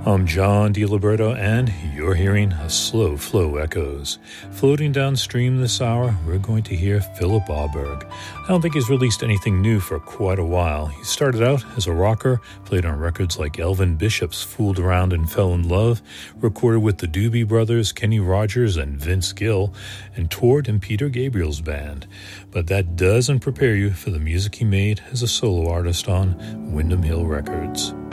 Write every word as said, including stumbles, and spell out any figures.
I'm John DiLiberto, and you're hearing a Slow Flow Echoes. Floating downstream this hour, we're going to hear Philip Auberg. I don't think he's released anything new for quite a while. He started out as a rocker, played on records like Elvin Bishop's Fooled Around and Fell in Love, recorded with the Doobie Brothers, Kenny Rogers, and Vince Gill, and toured in Peter Gabriel's band. But that doesn't prepare you for the music he made as a solo artist on Windham Hill Records.